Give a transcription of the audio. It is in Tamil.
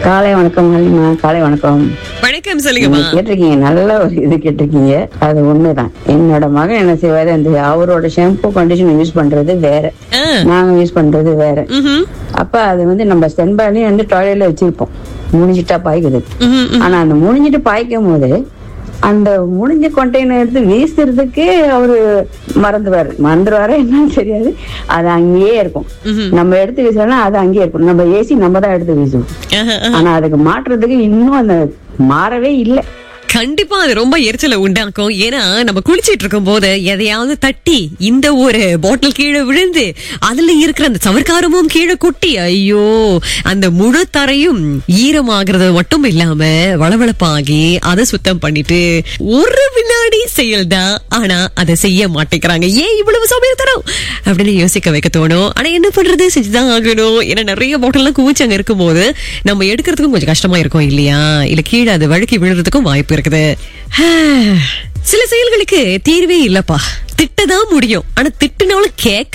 காலை வணக்கம் ஹலிமா. காலை வணக்கம். வணக்கம் சொல்லுங்கம்மா. கேட்டிருக்கீங்க, நல்ல ஒரு இது கேட்டிருக்கீங்க. அது உண்மைதான். என்னோட மகன் என்ன செய்வாரு, அந்த அவரோட ஷாம்பு கண்டிஷனர் யூஸ் பண்றது வேற, நாங்க யூஸ் பண்றது வேற. அப்ப அது நம்ம ஸ்டென்பாலையும் டாய்லெட்ல வச்சிருப்போம், முடிஞ்சிட்டா பாய்க்குது. ஆனா அந்த முடிஞ்சிட்டு பாய்க்கும் போது அந்த முடிஞ்ச கொண்டைனர் எடுத்து வீசுறதுக்கே அவரு மறந்துடுவாரு என்னன்னு தெரியாது. அது அங்கேயே இருக்கும். நம்ம எடுத்து வீசலன்னா அது அங்கேயே இருக்கும். நம்ம ஏசி நம்ம தான் எடுத்து வீசுவோம். ஆனா அதுக்கு மாற்றுறதுக்கு இன்னும் அந்த மாறவே இல்லை. கண்டிப்பா அது ரொம்ப எரிச்சலை உண்டாக்கும். ஏன்னா நம்ம குளிச்சிட்டு இருக்கும் போது எதையாவது தட்டி இந்த ஒரு பாட்டில் கீழே விழுந்து அதுல இருக்கிற அந்த சவர்க்காரமும் கீழே கொட்டி, ஐயோ, அந்த முழு தரையும் ஈரமாகிறது மட்டும் இல்லாம வளவளப்பாகி அதை சுத்தம் பண்ணிட்டு ஒரு வினாடி செயல்தான். ஆனா அதை செய்ய மாட்டேங்கிறாங்க. ஏன் இவ்வளவு சமயம் தரோம் அப்படின்னு யோசிக்க வைக்க தோணும். ஆனா என்ன பண்றது, செஞ்சுதான் ஆகணும். ஏன்னா நிறைய பாட்டில்லாம் குவிச்சு அங்க இருக்கும் போது நம்ம எடுக்கிறதுக்கும் கொஞ்சம் கஷ்டமா இருக்கும் இல்லையா? இல்ல கீழே அது வழுக்கி விழுறதுக்கும் வாய்ப்பு இருக்குது. சில செயல்களுக்கு தீர்வே இல்லப்பா. திட்டதான் முடியும். ஆனா திட்டுனாலும் கேட்க